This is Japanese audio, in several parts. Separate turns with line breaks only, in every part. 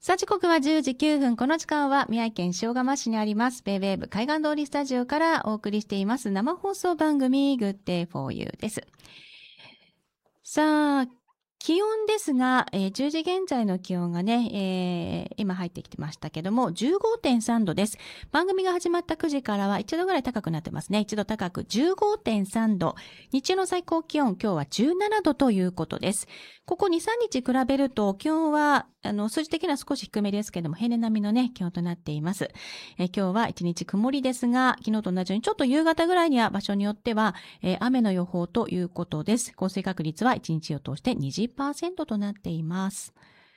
さあ、時刻は10時9分。この時間は宮城県塩釜市にありますベイウェーブ海岸通りスタジオからお送りしています生放送番組 Good Day for You です。さあ、気温ですが、10時現在の気温がね、今入ってきてましたけども 15.3 度です。番組が始まった9時からは1度ぐらい高くなってますね。1度高く 15.3 度。日中の最高気温今日は17度ということです。ここ 2,3 日比べると気温は数字的には少し低めですけども平年並みのね気温となっています。今日は1日曇りですが、昨日と同じようにちょっと夕方ぐらいには場所によっては、雨の予報ということです。降水確率は1日を通して 20% となっています。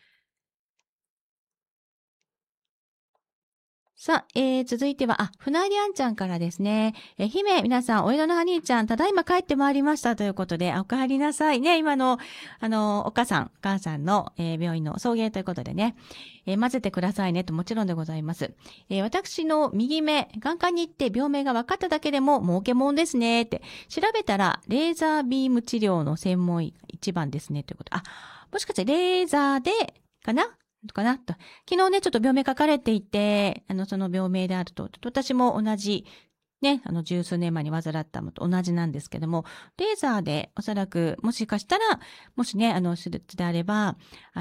さあ、続いては、船井りあんちゃんからですね。姫、皆さん、お江戸のハニーちゃん、ただいま帰ってまいりましたということで、お帰りなさいね。今の、お母さんの、病院の送迎ということでね、混ぜてくださいねともちろんでございます。私の右目、眼科に行って病名が分かっただけでも儲けもんですねって、調べたら、レーザービーム治療の専門医一番ですねということ。もしかしてレーザーで、かなと。昨日ね、ちょっと病名書かれていて、その病名であると、私も同じ、ね、十数年前に患ったのと同じなんですけども、レーザーでおそらく、もしかしたら、もしね、手術であれば、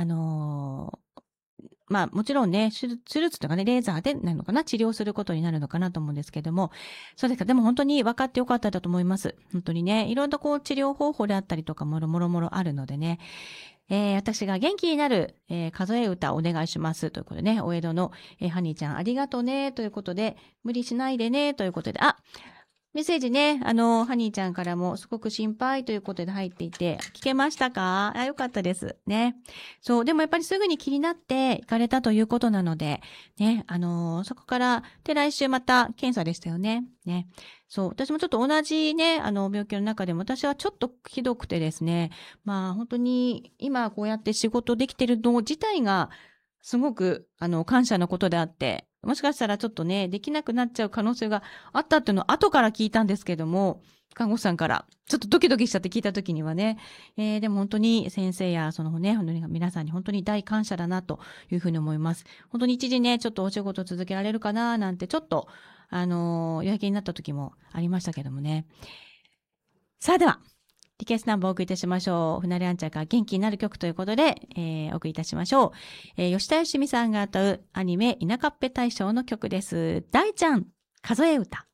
もちろんね、手術とかね、レーザーでなのかな、治療することになるのかなと思うんですけども、そうですか、でも本当に分かってよかっただと思います。本当にね、いろんな治療方法であったりとかもろあるのでね、私が元気になる、数え歌をお願いしますということでね、お江戸の、ハニーちゃんありがとうねということで、無理しないでねということで、メッセージね、ハニーちゃんからもすごく心配ということで入っていて、聞けましたか？よかったですね。そう、でもやっぱりすぐに気になって行かれたということなので、ね、そこから、で、来週また検査でしたよね。ね。そう、私もちょっと同じね、病気の中でも私はちょっとひどくてですね、本当に今こうやって仕事できてるの自体が、すごく、感謝のことであって、もしかしたらちょっとね、できなくなっちゃう可能性があったっていうのを後から聞いたんですけども、看護師さんから、ちょっとドキドキしちゃって聞いたときにはね、でも本当に先生や、本当に皆さんに本当に大感謝だなというふうに思います。本当に一時ね、ちょっとお仕事続けられるかななんて、ちょっと、弱気になった時もありましたけどもね。さあでは、リクエストナンバーをお送りいたしましょう。船りあんちゃんが元気になる曲ということで、お送りいたしましょう。吉田よしみさんが歌うアニメ田舎っぺ大賞の曲です。大ちゃん、数え歌。